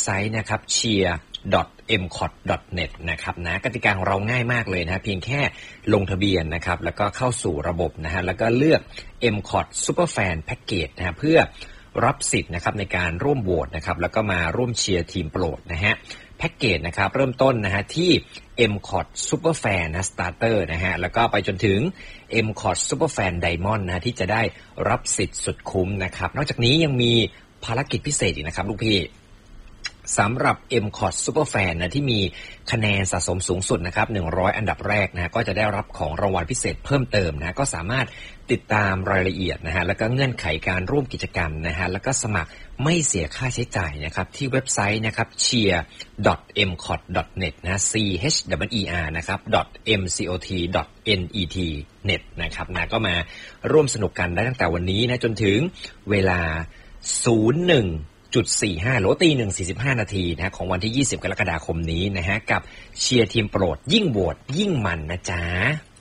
ไซต์นะครับ cheer.mcot.net นะครับนะกติกาของเราง่ายมากเลยนะเพียงแค่ลงทะเบียนนะครับแล้วก็เข้าสู่ระบบนะฮะแล้วก็เลือก MCOT Superfan Package นะฮะเพื่อรับสิทธิ์นะครับในการร่วมโหวตนะครับแล้วก็มาร่วมเชียร์ทีมโปรดนะฮะแพ็กเกจนะครับเริ่มต้นนะฮะที่ MCOT Superfan นะ Starter นะฮะแล้วก็ไปจนถึง MCOT Superfan Diamond นะที่จะได้รับสิทธิ์สุดคุ้มนะครับนอกจากนี้ยังมีภารกิจพิเศษอีกนะครับลูกพี่สำหรับ MCOT Superfan นะที่มีคะแนนสะสมสูงสุดนะครับ100อันดับแรกนะก็จะได้รับของรางวัลพิเศษเพิ่มเติมนะก็สามารถติดตามรายละเอียดนะฮะแล้วก็เงื่อนไขการร่วมกิจกรรมนะฮะแล้วก็สมัครไม่เสียค่าใช้จ่ายนะครับที่เว็บไซต์นะครับ cheer.mcot.net นะ cheer นะครับ .mcot.net นะครับนะก็มาร่วมสนุกกันได้ตั้งแต่วันนี้นะจนถึงเวลา 01.45 หรือตี 1:45 นาทีนะของวันที่20กรกฎาคมนี้นะฮะกับเชียร์ทีมโปรดยิ่งโหวตยิ่งมันนะจ๊ะ